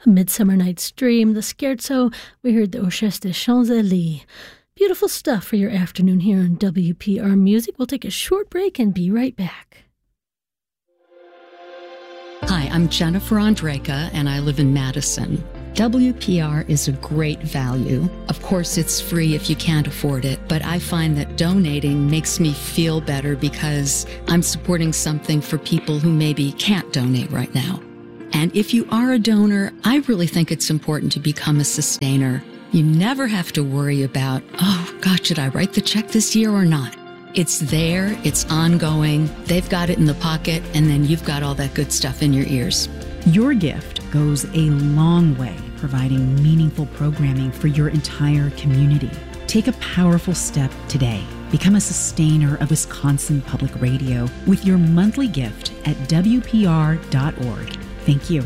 A Midsummer Night's Dream, the Scherzo. We heard the Orchestre des Champs-Élysées. Beautiful stuff for your afternoon here on WPR Music. We'll take a short break and be right back. Hi, I'm Jennifer Andreka, and I live in Madison. WPR is a great value. Of course, it's free if you can't afford it, but I find that donating makes me feel better because I'm supporting something for people who maybe can't donate right now. And if you are a donor, I really think it's important to become a sustainer. You never have to worry about, oh, God, should I write the check this year or not? It's there, it's ongoing, they've got it in the pocket, and then you've got all that good stuff in your ears. Your gift goes a long way, providing meaningful programming for your entire community. Take a powerful step today. Become a sustainer of Wisconsin Public Radio with your monthly gift at WPR.org. Thank you.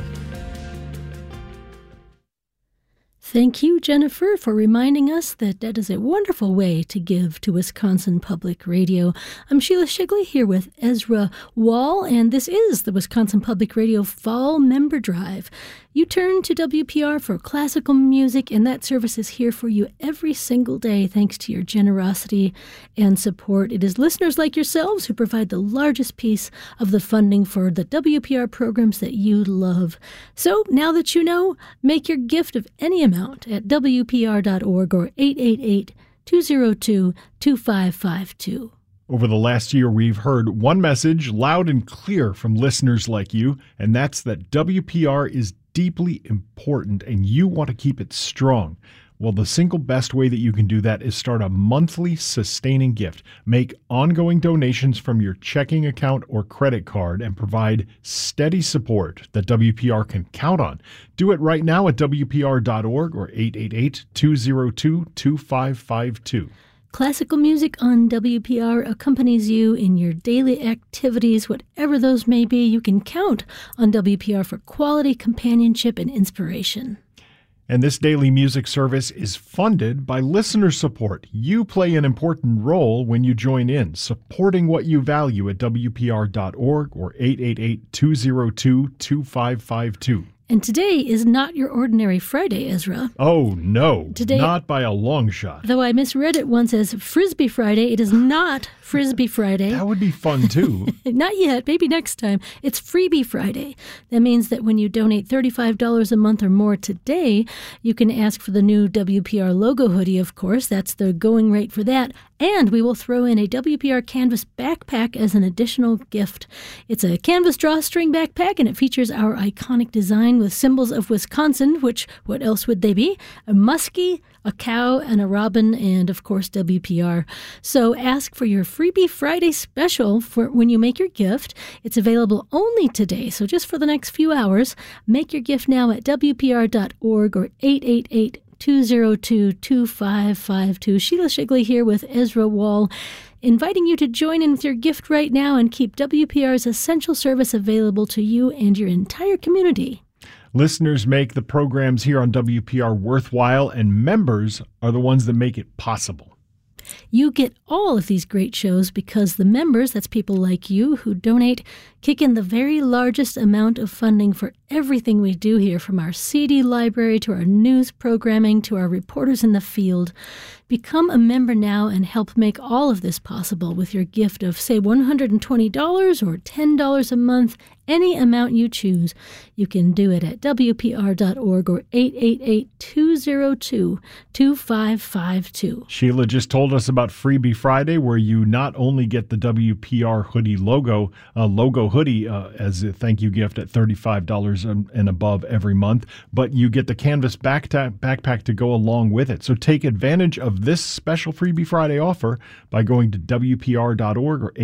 Thank you, Jennifer, for reminding us that that is a wonderful way to give to Wisconsin Public Radio. I'm Sheila Shigley here with Ezra Wall, and this is the Wisconsin Public Radio Fall Member Drive. You turn to WPR for classical music, and that service is here for you every single day thanks to your generosity and support. It is listeners like yourselves who provide the largest piece of the funding for the WPR programs that you love. So now that you know, make your gift of any amount at WPR.org or 888-202-2552. Over the last year, we've heard one message loud and clear from listeners like you, and that's that WPR is deeply important and you want to keep it strong. Well, the single best way that you can do that is start a monthly sustaining gift. Make ongoing donations from your checking account or credit card and provide steady support that WPR can count on. Do it right now at WPR.org or 888-202-2552. Classical music on WPR accompanies you in your daily activities, whatever those may be. You can count on WPR for quality companionship and inspiration. And this daily music service is funded by listener support. You play an important role when you join in, supporting what you value at WPR.org or 888-202-2552. And today is not your ordinary Friday, Ezra. Oh, no. Today, not by a long shot. Though I misread it once as Frisbee Friday, it is not Frisbee Friday. That would be fun, too. Not yet. Maybe next time. It's Freebie Friday. That means that when you donate $35 a month or more today, you can ask for the new WPR logo hoodie, of course. That's the going rate for that. And we will throw in a WPR canvas backpack as an additional gift. It's a canvas drawstring backpack, and it features our iconic design with symbols of Wisconsin, which, what else would they be? A muskie, a cow, and a robin, and, of course, WPR. So ask for your Freebie Friday special for when you make your gift. It's available only today, so just for the next few hours. Make your gift now at WPR.org or 888-202-2552. Sheila Shigley here with Ezra Wall, inviting you to join in with your gift right now and keep WPR's essential service available to you and your entire community. Listeners make the programs here on WPR worthwhile, and members are the ones that make it possible. You get all of these great shows because the members, that's people like you who donate, kick in the very largest amount of funding for everything we do here, from our CD library to our news programming to our reporters in the field. Become a member now and help make all of this possible with your gift of, say, $120 or $10 a month, any amount you choose. You can do it at WPR.org or 888-202-2552. Sheila just told us about Freebie Friday, where you not only get the WPR hoodie logo hoodie as a thank you gift at $35 and above every month, but you get the canvas backpack to go along with it. So take advantage of this special Freebie Friday offer by going to WPR.org or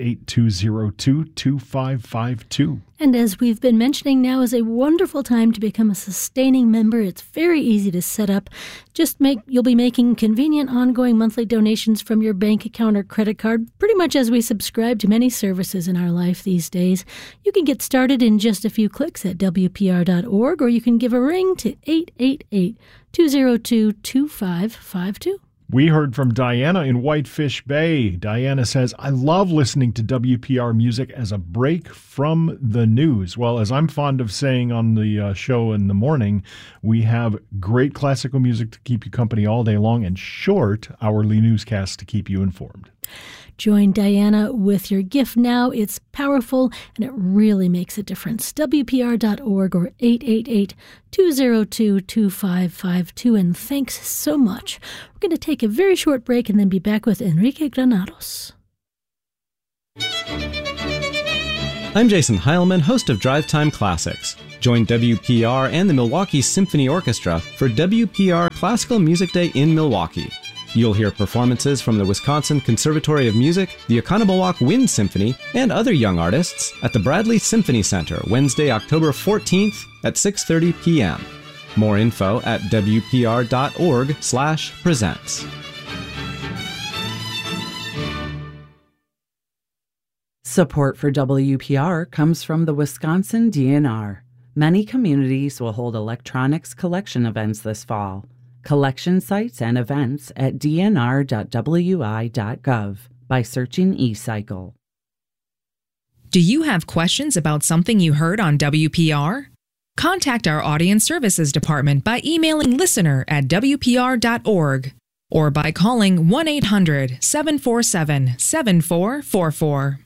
888-202-2552. And as we've been mentioning, now is a wonderful time to become a sustaining member. It's very easy to set up. You'll be making convenient ongoing monthly donations from your bank account or credit card, pretty much as we subscribe to many services in our life these days. You can get started in just a few clicks at WPR.org, or you can give a ring to 888-202-2552. We heard from Diana in Whitefish Bay. Diana says, I love listening to WPR music as a break from the news. Well, as I'm fond of saying on the show in the morning, we have great classical music to keep you company all day long and short hourly newscasts to keep you informed. Join Diana with your gift now. It's powerful and it really makes a difference. WPR.org or 888-202-2552. And thanks so much. We're going to take a very short break and then be back with Enrique Granados. I'm Jason Heilman, host of Drive Time Classics. Join WPR and the Milwaukee Symphony Orchestra for WPR Classical Music Day in Milwaukee. You'll hear performances from the Wisconsin Conservatory of Music, the Oconomowoc Wind Symphony, and other young artists at the Bradley Symphony Center, Wednesday, October 14th at 6:30 p.m. More info at wpr.org/presents. Support for WPR comes from the Wisconsin DNR. Many communities will hold electronics collection events this fall. Collection sites and events at dnr.wi.gov by searching eCycle. Do you have questions about something you heard on WPR? Contact our Audience Services Department by emailing listener@wpr.org or by calling 1-800-747-7444.